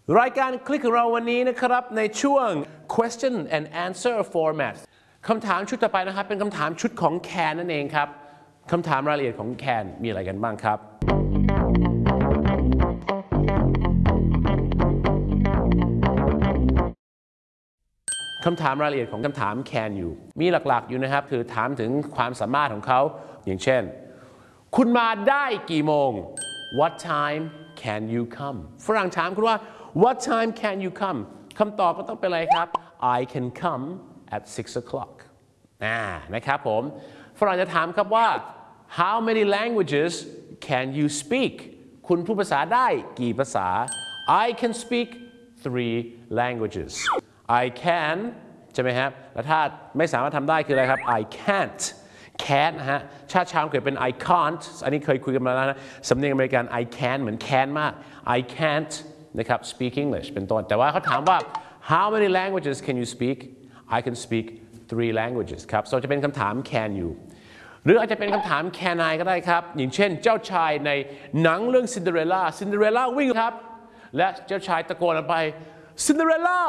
รายการคลิกของเราวันนี้นะครับในช่วง question and answer format คำถามชุดต่อไปนะครับเป็นคำถามชุดของแคนนั่นเองครับคำถามรายละเอียดของแคนมีอะไรกันบ้างครับคำถามรายละเอียดของคำถามแคนอยู่มีหลักๆอยู่นะครับคือถามถึงความสามารถของเขาอย่างเช่นคุณมาได้กี่โมง What time can you come ฝรั่งถามคุณว่า What time can you come คำตอบก็ต้องเป็นอะไรครับ I can come at 6 o'clock นะครับผมฝรั่งจะถามครับว่า How many languages can you speak คุณพูดภาษาได้กี่ภาษา I can speak 3 languages I can ใช่ไหมครับแล้วถ้าไม่สามารถทำได้คืออะไรครับ I can't นะฮะชาติชามเคยเป็น I can't อันนี้เคยคุยกันมาแล้วนะสำเนียงอเมริกัน I can เหมือน can มาก I can't นะครับ speak English เป็นต้นแต่ว่าเขาถามว่า How many languages can you speak I can speak 3 languages ครับ so จะเป็นคำถาม can you หรืออาจจะเป็นคำถาม can I ก็ได้ครับอย่างเช่นเจ้าชายในหนังเรื่อง Cinderella วิ่งครับและเจ้าชายตะโกนออกไป Cinderella